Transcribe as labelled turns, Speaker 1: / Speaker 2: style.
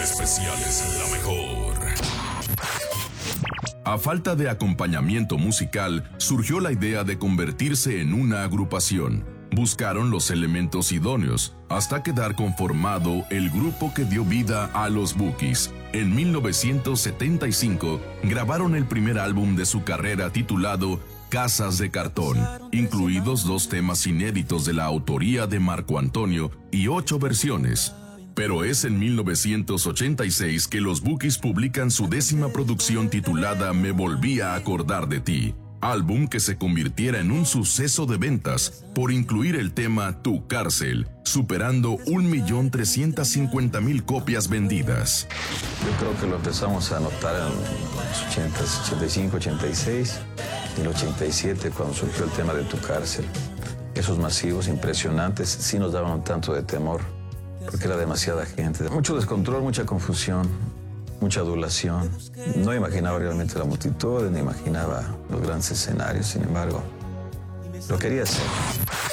Speaker 1: Especiales La Mejor.
Speaker 2: A falta de acompañamiento musical, surgió la idea de convertirse en una agrupación. Buscaron los elementos idóneos, hasta quedar conformado el grupo que dio vida a los Bukis. En 1975, grabaron el primer álbum de su carrera titulado Casas de Cartón, incluidos 2 temas inéditos de la autoría de Marco Antonio y 8 versiones. Pero es en 1986 que los Bukis publican su 10ª producción titulada Me Volví a Acordar de Ti, álbum que se convirtiera en un suceso de ventas por incluir el tema Tu Cárcel, superando 1.350.000 copias vendidas.
Speaker 3: Yo creo que lo empezamos a notar en los 80, 85, 86 y el 87 cuando surgió el tema de Tu Cárcel. Esos masivos impresionantes sí nos daban un tanto de temor, porque era demasiada gente, mucho descontrol, mucha confusión, mucha adulación. No imaginaba realmente la multitud, ni imaginaba los grandes escenarios, sin embargo, lo quería hacer.